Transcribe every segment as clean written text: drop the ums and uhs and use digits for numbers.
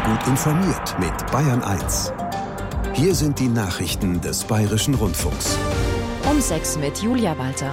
Gut informiert mit Bayern 1. Hier sind die Nachrichten des Bayerischen Rundfunks. Um 6 mit Julia Walter.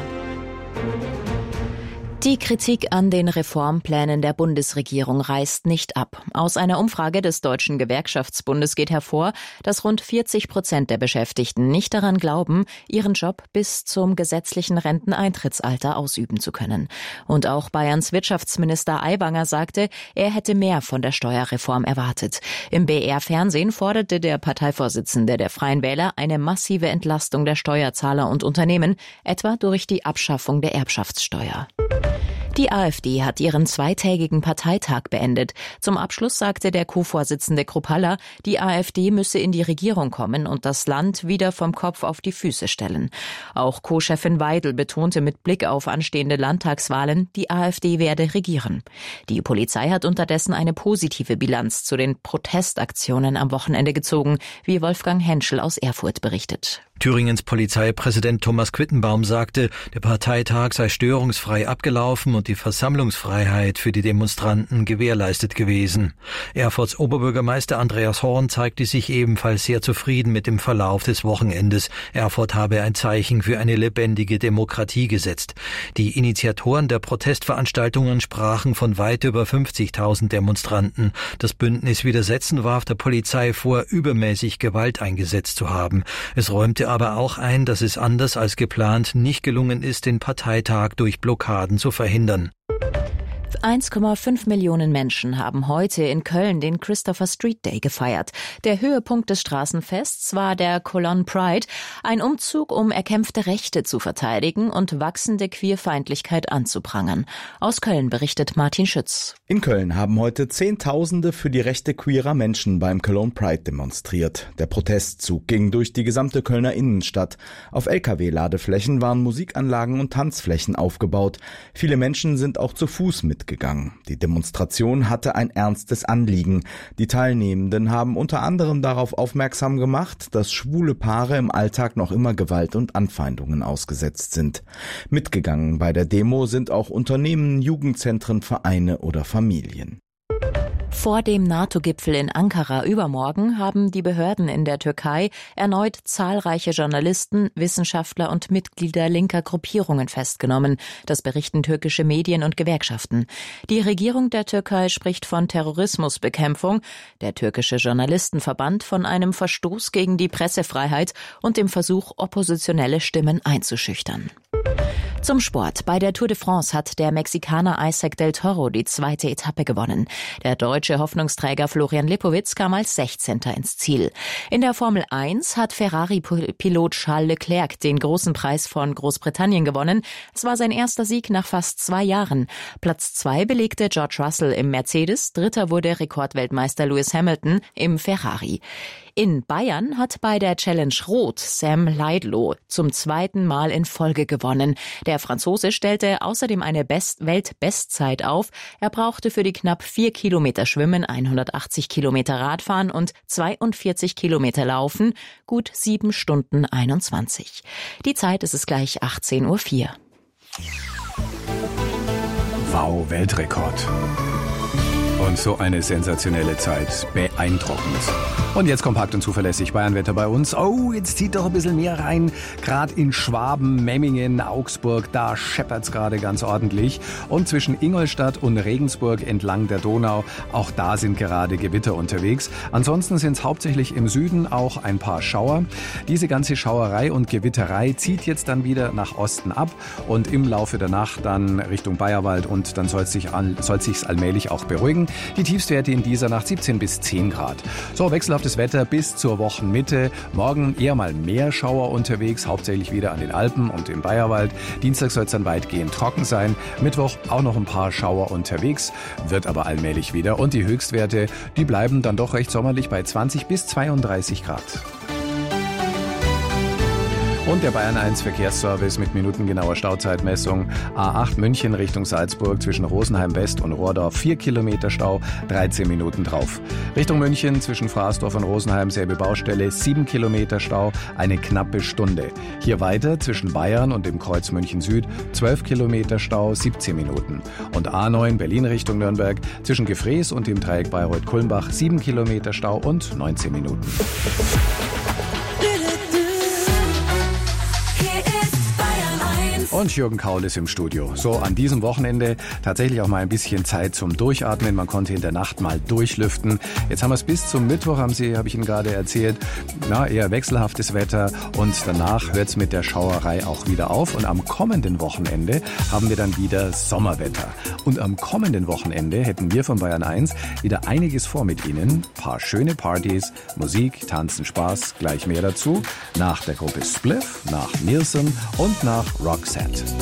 Die Kritik an den Reformplänen der Bundesregierung reißt nicht ab. Aus einer Umfrage des Deutschen Gewerkschaftsbundes geht hervor, dass rund 40% der Beschäftigten nicht daran glauben, ihren Job bis zum gesetzlichen Renteneintrittsalter ausüben zu können. Und auch Bayerns Wirtschaftsminister Aiwanger sagte, er hätte mehr von der Steuerreform erwartet. Im BR-Fernsehen forderte der Parteivorsitzende der Freien Wähler eine massive Entlastung der Steuerzahler und Unternehmen, etwa durch die Abschaffung der Erbschaftssteuer. Die AfD hat ihren zweitägigen Parteitag beendet. Zum Abschluss sagte der Co-Vorsitzende Kruppalla, die AfD müsse in die Regierung kommen und das Land wieder vom Kopf auf die Füße stellen. Auch Co-Chefin Weidel betonte mit Blick auf anstehende Landtagswahlen, die AfD werde regieren. Die Polizei hat unterdessen eine positive Bilanz zu den Protestaktionen am Wochenende gezogen, wie Wolfgang Henschel aus Erfurt berichtet. Thüringens Polizeipräsident Thomas Quittenbaum sagte, der Parteitag sei störungsfrei abgelaufen und die Versammlungsfreiheit für die Demonstranten gewährleistet gewesen. Erfurts Oberbürgermeister Andreas Horn zeigte sich ebenfalls sehr zufrieden mit dem Verlauf des Wochenendes. Erfurt habe ein Zeichen für eine lebendige Demokratie gesetzt. Die Initiatoren der Protestveranstaltungen sprachen von weit über 50.000 Demonstranten. Das Bündnis Widersetzen warf der Polizei vor, übermäßig Gewalt eingesetzt zu haben. Es räumte aber auch ein, dass es anders als geplant nicht gelungen ist, den Parteitag durch Blockaden zu verhindern. 1,5 Millionen Menschen haben heute in Köln den Christopher Street Day gefeiert. Der Höhepunkt des Straßenfests war der Cologne Pride, ein Umzug, um erkämpfte Rechte zu verteidigen und wachsende Queerfeindlichkeit anzuprangern. Aus Köln berichtet Martin Schütz. In Köln haben heute Zehntausende für die Rechte queerer Menschen beim Cologne Pride demonstriert. Der Protestzug ging durch die gesamte Kölner Innenstadt. Auf LKW-Ladeflächen waren Musikanlagen und Tanzflächen aufgebaut. Viele Menschen sind auch zu Fuß mitgegangen. Die Demonstration hatte ein ernstes Anliegen. Die Teilnehmenden haben unter anderem darauf aufmerksam gemacht, dass schwule Paare im Alltag noch immer Gewalt und Anfeindungen ausgesetzt sind. Mitgegangen bei der Demo sind auch Unternehmen, Jugendzentren, Vereine oder Familien. Vor dem NATO-Gipfel in Ankara übermorgen haben die Behörden in der Türkei erneut zahlreiche Journalisten, Wissenschaftler und Mitglieder linker Gruppierungen festgenommen. Das berichten türkische Medien und Gewerkschaften. Die Regierung der Türkei spricht von Terrorismusbekämpfung, der türkische Journalistenverband von einem Verstoß gegen die Pressefreiheit und dem Versuch, oppositionelle Stimmen einzuschüchtern. Zum Sport. Bei der Tour de France hat der Mexikaner Isaac del Toro die zweite Etappe gewonnen. Der deutsche Hoffnungsträger Florian Lipowitz kam als 16. ins Ziel. In der Formel 1 hat Ferrari-Pilot Charles Leclerc den großen Preis von Großbritannien gewonnen. Es war sein erster Sieg nach fast 2 Jahren. Platz 2 belegte George Russell im Mercedes, dritter wurde Rekordweltmeister Lewis Hamilton im Ferrari. In Bayern hat bei der Challenge Rot Sam Laidlow zum 2. Mal in Folge gewonnen. Der Franzose stellte außerdem eine Weltbestzeit auf. Er brauchte für die knapp 4 Kilometer Schwimmen, 180 Kilometer Radfahren und 42 Kilometer Laufen gut 7 Stunden 21. Die Zeit ist es gleich 18:04 Uhr. Wow, Weltrekord. Und so eine sensationelle Zeit. Beeindruckend. Und jetzt kompakt und zuverlässig Bayernwetter bei uns. Oh, jetzt zieht doch ein bisschen mehr rein. Gerade in Schwaben, Memmingen, Augsburg, da scheppert's gerade ganz ordentlich. Und zwischen Ingolstadt und Regensburg entlang der Donau, auch da sind gerade Gewitter unterwegs. Ansonsten sind's hauptsächlich im Süden auch ein paar Schauer. Diese ganze Schauerei und Gewitterei zieht jetzt dann wieder nach Osten ab und im Laufe der Nacht dann Richtung Bayerwald und dann soll sich's allmählich auch beruhigen. Die Tiefstwerte in dieser Nacht 17 bis 10 Grad. So, wechselhaftes Wetter bis zur Wochenmitte. Morgen eher mal mehr Schauer unterwegs, hauptsächlich wieder an den Alpen und im Bayerwald. Dienstag soll es dann weitgehend trocken sein. Mittwoch auch noch ein paar Schauer unterwegs, wird aber allmählich wieder. Und die Höchstwerte, die bleiben dann doch recht sommerlich bei 20 bis 32 Grad. Und der Bayern 1 Verkehrsservice mit minutengenauer Stauzeitmessung. A8 München Richtung Salzburg zwischen Rosenheim West und Rohrdorf 4 Kilometer Stau, 13 Minuten drauf. Richtung München zwischen Fraßdorf und Rosenheim selbe Baustelle, 7 Kilometer Stau, eine knappe Stunde. Hier weiter zwischen Bayern und dem Kreuz München Süd 12 Kilometer Stau, 17 Minuten. Und A9 Berlin Richtung Nürnberg zwischen Gefrees und dem Dreieck Bayreuth-Kulmbach 7 Kilometer Stau und 19 Minuten. Und Jürgen Kaul ist im Studio. So, an diesem Wochenende tatsächlich auch mal ein bisschen Zeit zum Durchatmen. Man konnte in der Nacht mal durchlüften. Jetzt haben wir es bis zum Mittwoch, habe ich Ihnen gerade erzählt, eher wechselhaftes Wetter. Und danach hört es mit der Schauerei auch wieder auf. Und am kommenden Wochenende haben wir dann wieder Sommerwetter. Und am kommenden Wochenende hätten wir von Bayern 1 wieder einiges vor mit Ihnen. Ein paar schöne Partys, Musik, Tanzen, Spaß, gleich mehr dazu. Nach der Gruppe Spliff, nach Nielsen und nach Roxette.